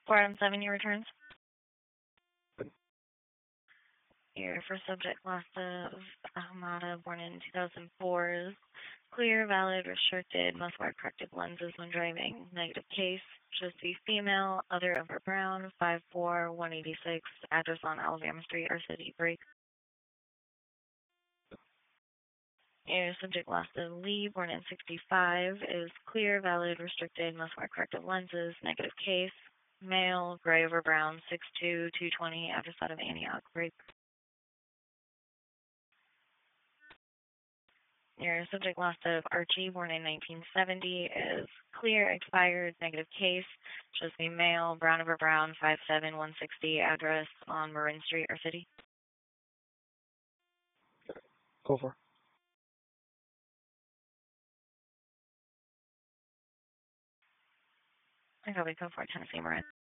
4 out of 7, your returns. Your first subject, Lasta Ahmada, born in 2004, is clear, valid, restricted, must wear corrective lenses when driving. Negative case, shows to be female, other over brown, 5'4", 186, address on Alabama Street, or City Break. Your subject, Lasta Lee, born in 65, is clear, valid, restricted, must wear corrective lenses. Negative case, male, gray over brown, 6'2", 220, address out of Antioch Break. Your subject, lost of Archie, born in 1970, is clear, expired, negative case, shows me male, brown over brown, 5'7", 160, address on Marin Street or City. Go for it. I go for Tennessee Marin.